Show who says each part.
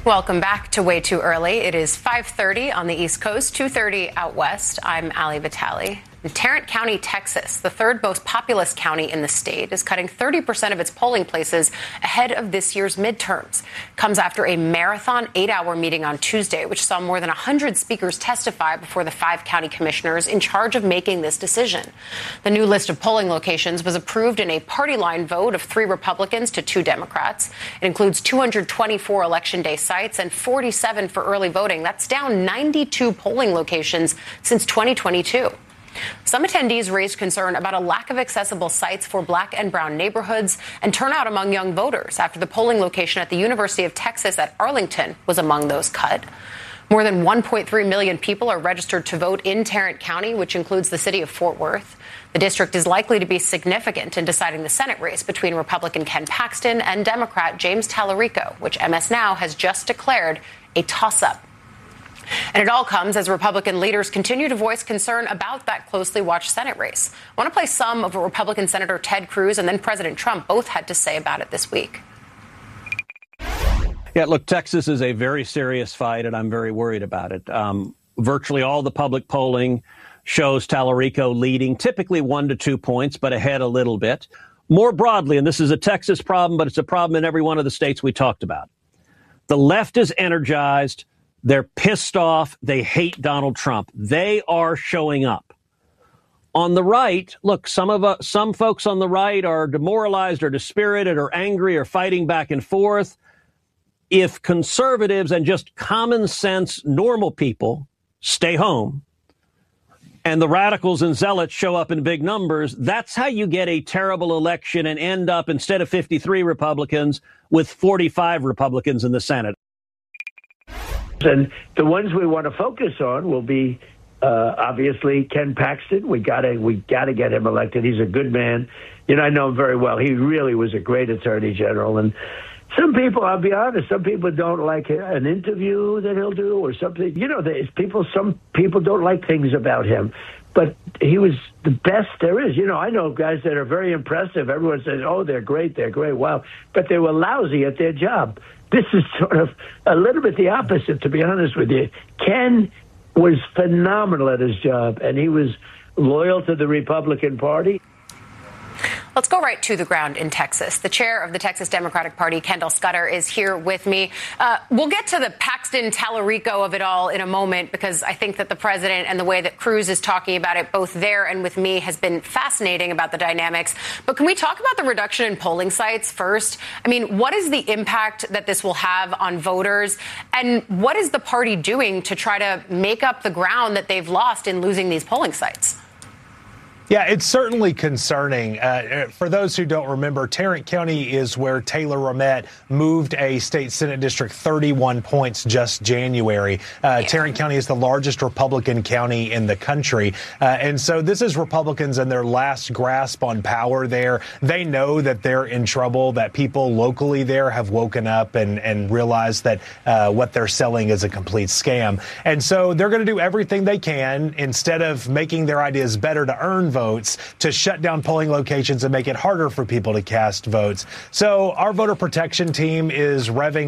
Speaker 1: Welcome back to Way Too Early. It is 5:30 on the East Coast, 2:30 out west. I'm Ali Vitale. In Tarrant County, Texas, the third most populous county in the state, is cutting 30% of its polling places ahead of this year's midterms. Comes after a marathon 8-hour meeting on Tuesday, which saw more than 100 speakers testify before the 5 county commissioners in charge of making this decision. The new list of polling locations was approved in a party line vote of 3 Republicans to 2 Democrats. It includes 224 Election Day sites and 47 for early voting. That's down 92 polling locations since 2022. Some attendees raised concern about a lack of accessible sites for Black and brown neighborhoods and turnout among young voters after the polling location at the University of Texas at Arlington was among those cut. More than 1.3 million people are registered to vote in Tarrant County, which includes the city of Fort Worth. The district is likely to be significant in deciding the Senate race between Republican Ken Paxton and Democrat James Tallarico, which MS Now has just declared a toss-up. And it all comes as Republican leaders continue to voice concern about that closely watched Senate race. I want to play some of what Republican Senator Ted Cruz and then President Trump both had to say about it this week.
Speaker 2: Yeah, look, Texas is a very serious fight, and I'm very worried about it. Virtually all the public polling shows Tallarico leading, typically 1 to 2 points, but ahead a little bit. More broadly, and this is a Texas problem, but it's a problem in every one of the states we talked about. The left is energized. They're pissed off. They hate Donald Trump. They are showing up. On the right, look, some folks on the right are demoralized or dispirited or angry or fighting back and forth. If conservatives and just common sense, normal people stay home and the radicals and zealots show up in big numbers, that's how you get a terrible election and end up, instead of 53 Republicans, with 45 Republicans in the Senate.
Speaker 3: And the ones we want to focus on will be obviously Ken Paxton. We gotta get him elected. He's a good man. You know, I know him very well. He really was a great attorney general. And some people, I'll be honest, some people don't like an interview that he'll do or something. You know, some people don't like things about him. But he was the best there is. You know, I know guys that are very impressive. Everyone says, oh, they're great, wow. But they were lousy at their job. This is sort of a little bit the opposite, to be honest with you. Ken was phenomenal at his job, and he was loyal to the Republican Party.
Speaker 1: Let's go right to the ground in Texas. The chair of the Texas Democratic Party, Kendall Scudder, is here with me. We'll get to the Paxton-Tallarico of it all in a moment, because I think that the president and the way that Cruz is talking about it, both there and with me, has been fascinating about the dynamics. But can we talk about the reduction in polling sites first? I mean, what is the impact that this will have on voters? And what is the party doing to try to make up the ground that they've lost in losing these polling sites?
Speaker 4: Yeah, it's certainly concerning. For those who don't remember, Tarrant County is where Taylor Ramett moved a state Senate district 31 points just January. Tarrant County is the largest Republican county in the country. And so this is Republicans in their last grasp on power there. They know that they're in trouble, that people locally there have woken up and realized that what they're selling is a complete scam. And so they're going to do everything they can, instead of making their ideas better to earn votes, to shut down polling locations and make it harder for people to cast votes. So our voter protection team is revving